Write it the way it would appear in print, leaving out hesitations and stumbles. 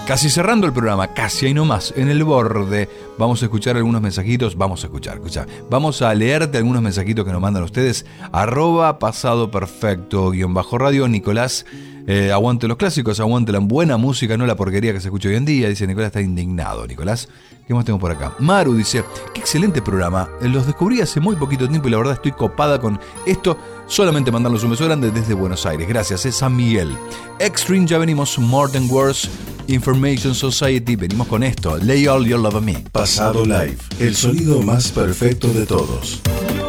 Casi cerrando el programa, casi ahí nomás, en el borde. Vamos a escuchar algunos mensajitos. Vamos a leerte algunos mensajitos que nos mandan ustedes. @pasadoperfecto _radio. Nicolás, aguante los clásicos, aguante la buena música, no la porquería que se escucha hoy en día. Dice Nicolás, está indignado. Nicolás, ¿qué más tengo por acá? Maru dice, qué excelente programa. Los descubrí hace muy poquito tiempo y la verdad estoy copada con esto. Solamente mandarles un beso grande desde Buenos Aires. Gracias, San Miguel. Extreme, ya venimos. More Than Words, Information Society. Venimos con esto. Lay All Your Love on Me. Pasado Live, el sonido más perfecto de todos.